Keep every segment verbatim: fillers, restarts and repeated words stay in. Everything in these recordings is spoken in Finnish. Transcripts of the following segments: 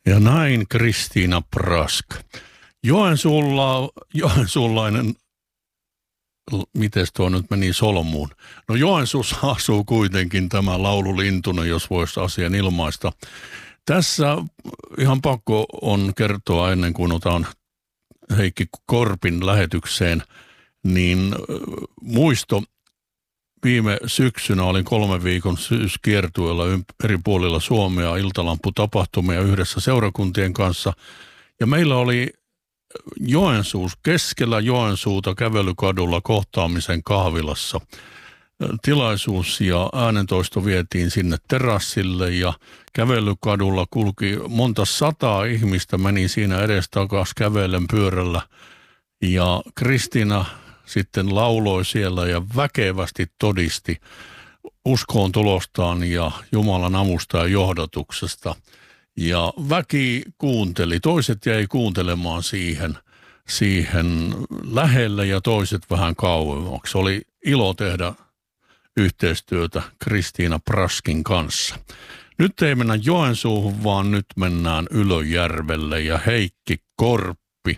Ja näin Kristiina Prask. Joensuulla, joensuulainen, miten tuo nyt meni solmuun? No Joensuussa asuu kuitenkin tämä Laulu Lintunen, jos voisi asian ilmaista. Tässä ihan pakko on kertoa ennen kuin otan Heikki Korpin lähetykseen, niin muisto viime syksynä olin kolmen viikon syyskiertueella eri puolilla Suomea iltalamputapahtumia yhdessä seurakuntien kanssa. Ja meillä oli Joensuus, keskellä Joensuuta kävelykadulla kohtaamisen kahvilassa tilaisuus ja äänentoisto vietiin sinne terassille ja kävelykadulla kulki monta sataa ihmistä, meni siinä edestakas kävellen pyörällä ja Kristiina sitten lauloi siellä ja väkevästi todisti uskoon tulostaan ja Jumalan avusta ja johdatuksesta. Ja väki kuunteli, toiset jäi kuuntelemaan siihen, siihen lähelle ja toiset vähän kauemmaksi. Oli ilo tehdä yhteistyötä Kristiina Praskin kanssa. Nyt ei mennä Joensuuhun, vaan nyt mennään Ylöjärvelle ja Heikki Korppi,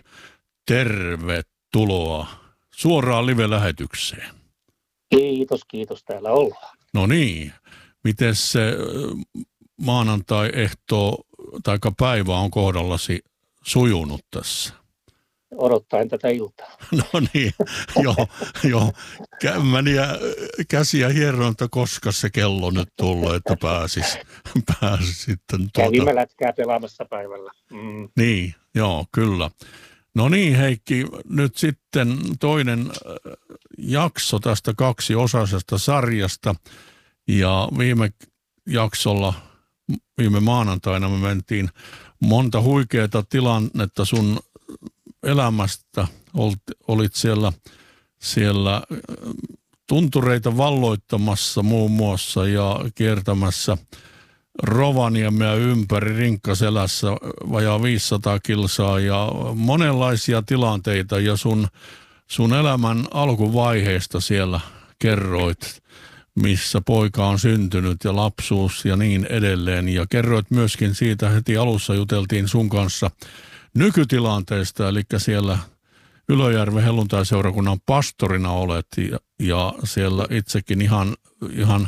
tervetuloa suoraan live-lähetykseen. Kiitos, kiitos. Täällä ollaan. No niin, miten se maanantai-ehto tai päivä on kohdallasi sujunut tässä? Odottaen tätä iltaa. No niin, joo, joo. Kämmäniä, käsiä hieron, että koska se kello nyt tulee, että pääsis, pääsis sitten. Tuota... Kävimme lätkää pelaamassa päivällä. Mm. Niin, joo, kyllä. No niin, Heikki, nyt sitten toinen jakso tästä kaksiosaisesta sarjasta. Ja viime jaksolla, viime maanantaina me mentiin monta huikeaa tilannetta sun elämästä. Olit siellä, siellä tuntureita valloittamassa muun muassa ja kiertämässä Rovaniemeä ympäri Rinkkaselässä vajaa viisisataa kilsaa ja monenlaisia tilanteita ja sun, sun elämän alkuvaiheesta siellä kerroit, missä poika on syntynyt ja lapsuus ja niin edelleen. Ja kerroit myöskin siitä, heti alussa juteltiin sun kanssa nykytilanteesta, eli siellä Ylöjärven helluntaiseurakunnan pastorina olet ja, ja siellä itsekin ihan, ihan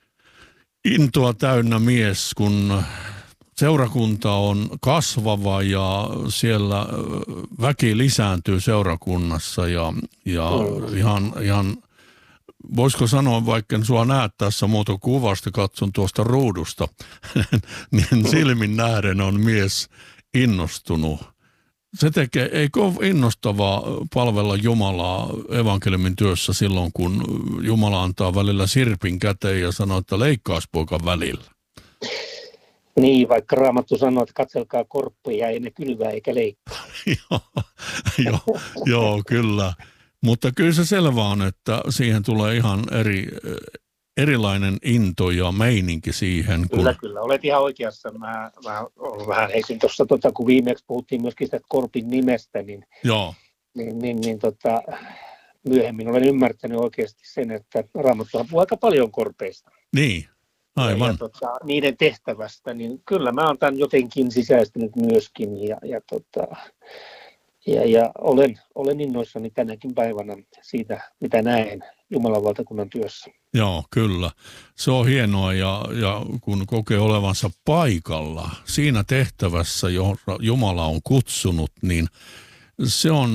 intoa täynnä mies, kun seurakunta on kasvava ja siellä väki lisääntyy seurakunnassa ja, ja ihan, ihan voisiko sanoa, vaikka en sua näe tässä muuta kuvasta, katson tuosta ruudusta, niin silmin nähden on mies innostunut. Se tekee, eikö ole innostavaa palvella Jumalaa evankeliumin työssä silloin, kun Jumala antaa välillä sirpin käteen ja sanoo, että leikkaas poika välillä. Niin, vaikka Raamattu sanoo, että katselkaa korppia, ei ne kylvää eikä leikkaa. joo, jo, joo, kyllä. Mutta kyllä se selvä on, että siihen tulee ihan eri, erilainen into ja meininki siihen. Kun... Kyllä, kyllä. Olet ihan oikeassa. Mä, mä vähän heitin tuossa, tota, kun viimeksi puhuttiin myöskin sitä Korpin nimestä, niin, Joo. niin, niin, niin tota, myöhemmin olen ymmärtänyt oikeasti sen, että Raamattu puhuu aika paljon korpeista. Niin, aivan. Ja, ja tota, niiden tehtävästä, niin kyllä mä oon tämän jotenkin sisäistänyt myöskin ja, ja tota... Ja, ja olen, olen innoissani tänäkin päivänä siitä, mitä näen Jumalan valtakunnan työssä. Joo, kyllä. Se on hienoa ja, ja kun kokee olevansa paikalla siinä tehtävässä, johon Jumala on kutsunut, niin se on